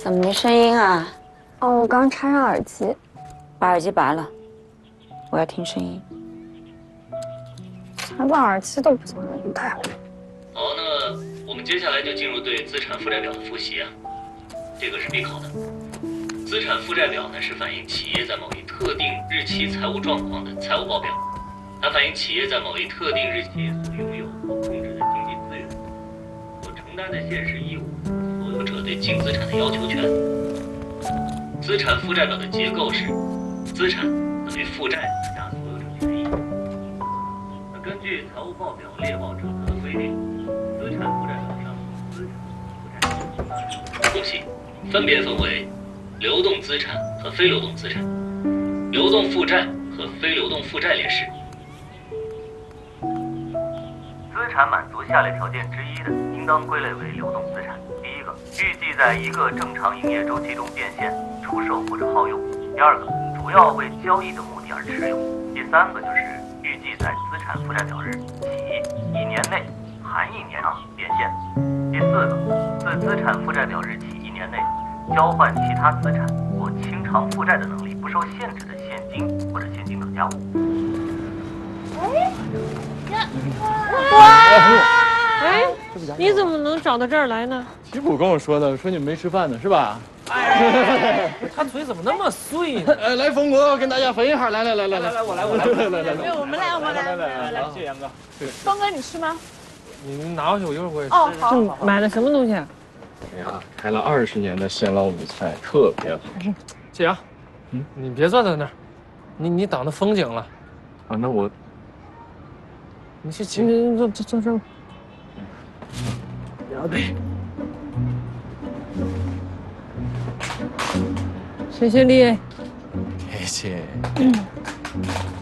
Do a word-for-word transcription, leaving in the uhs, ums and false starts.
怎么没声音啊？ 哦，我刚插上耳机， 把耳机拔了，我要听声音。 才把耳机都不想让你戴了。 好，那么我们接下来就进入对资产负债表的复习啊，这个是必考的。资产负债表呢是反映企业在某一特定日期财务状况的财务报表，它反映企业在某一特定日期所拥有或控制的经济资源，所承担的现实义务，所有者对净资产的要求权。资产负债表的结构是：资产等于负债加所有者权益。那根据财务报表列报准则的规定，资产负债表上资产负债东西分别分为流动资产和非流动资产、流动负债和非流动负债列示。资产满足下列条件之一的，应当归类为流动资产。第一个，预计在一个正常营业周期中变现、出售或者耗用；第二个，主要为交易的目的而持有；第三个就是预计在资产负债表日起一年内含一年啊变现；第四个，自资产负债表日起一年内交换其他资产或清偿负债的能力不受限制的现金或者现金等价物。 哎，哇！哎，你怎么能找到这儿来呢？ 吉普跟我说的，说你们没吃饭呢，是吧？ 哎，他嘴怎么那么碎呢？ 呃，来，冯国跟大家分一下，来来来来来， 来我来我来来来来来， 我们来我们来来来， 谢谢杨哥。 东哥，你吃吗？ 你拿回去，我一会儿过去。 哦，好。 这买了什么东西啊？ 哎呀，开了二十年的鲜捞米菜，特别好。 谢阳，嗯，你别坐在那儿，你你挡着风景了。 啊，那我， 你去请你坐坐坐这儿。 要得。 谢谢你。 谢谢。